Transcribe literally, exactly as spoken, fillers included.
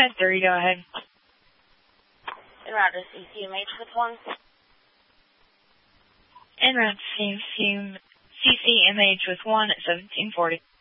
Med three, go ahead. En route to C C M H with one. En route to C C M H with one at seventeen forty.